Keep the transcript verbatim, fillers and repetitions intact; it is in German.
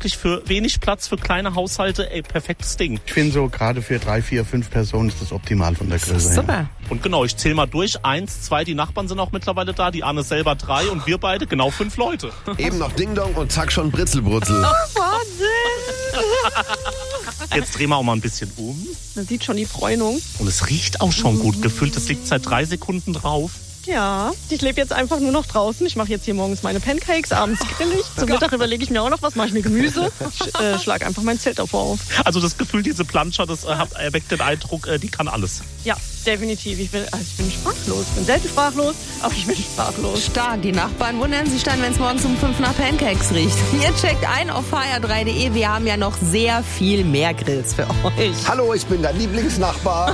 wirklich für wenig Platz für kleine Haushalte, ey, perfektes Ding. Ich finde so, gerade für drei, vier, fünf Personen ist das optimal von der Größe. Super. her. Und genau, ich zähle mal durch. Eins, zwei, die Nachbarn sind auch mittlerweile da, die Anne selber drei und wir beide genau fünf Leute. Eben noch Ding Dong und zack schon Britzelbrutzel. Wahnsinn! Jetzt drehen wir auch mal ein bisschen um. Man sieht schon die Bräunung. Und es riecht auch schon gut gefüllt. Das liegt seit drei Sekunden drauf. Ja, ich lebe jetzt einfach nur noch draußen. Ich mache jetzt hier morgens meine Pancakes, abends grill ich. Zum Mittag überlege ich mir auch noch was, mache ich mir Gemüse. Ich äh, schlage einfach mein Zelt davor auf. Also das Gefühl, diese Planscher, das äh, hat, erweckt den Eindruck, äh, die kann alles. Ja, definitiv. Ich bin, also ich bin sprachlos. Ich bin selten sprachlos, aber ich bin sprachlos. Stark. Die Nachbarn wundern sich dann, wenn es morgens um fünf nach Pancakes riecht. Ihr checkt ein auf h r drei punkt d e. Wir haben ja noch sehr viel mehr Grills für euch. Hallo, ich bin dein Lieblingsnachbar.